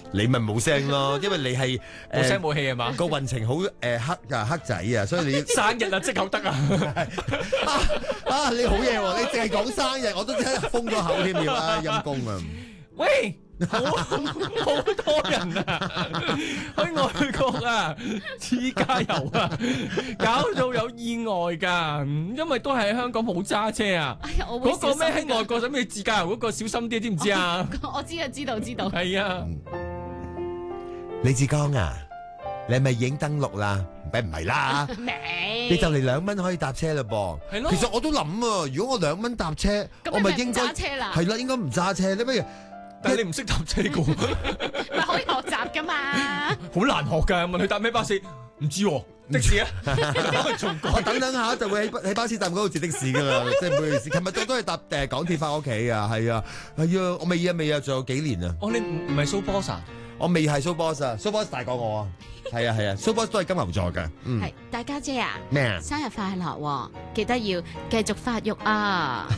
你咪冇聲咯，因為你係冇聲冇氣係嘛？ 個運程好黑仔啊，所以你生日啊即口得啊！ 你好嘢喎！你淨係講生日，我都真係封咗口添要啊，陰公啊！ 喂，好多人啊，去外國啊，自駕遊啊，搞到有意外㗎，因為都係喺香港冇揸車啊。嗰個咩喺外國準備自駕遊嗰個小心啲，知唔知啊？ 我知啊，知道。 係啊。 李志剛啊，你係咪已經登錄啦？梗唔係啦， 未。 你就嚟2蚊可以搭車啦噃。 係咯。 其實我都諗啊，如果我2蚊搭車， 咁我咪應該揸車啦。 係啦，應該唔揸車。你不如， 但係你唔識搭車㗎， 咪可以學習㗎嘛？ 好難學㗎。問佢搭咩巴士，唔知喎。的士啊， 我等下就會喺巴士站嗰度截的士噶啦，即係唔好意思。琴日我都係搭港鐵翻屋企啊，係啊，我未啊，仲有幾年啊。 哦，你唔係蘇 boss 啊？ 我未係蘇 boss 啊，蘇 boss 大過我啊，係啊，蘇 boss 都係金牛座嘅。 係大家姐啊， 咩啊？ 生日快樂喎，記得要繼續發育啊！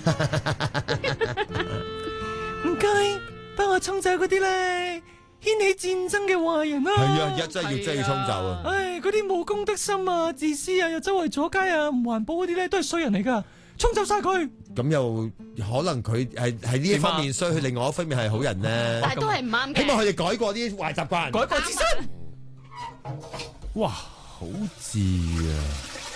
唔該，幫我沖走嗰啲咧掀起戰爭嘅壞人啊！ 係啊，真係要沖走啊！ 唉，嗰啲冇公德心啊、自私啊、又周圍阻街啊、唔環保嗰啲咧，都係衰人嚟噶，沖走晒佢。 咁又可能佢係呢一方面衰，佢另外一方面係好人咧。 但係都係唔啱嘅。 希望佢哋改過啲壞習慣， 改過自身。 哇，好字啊！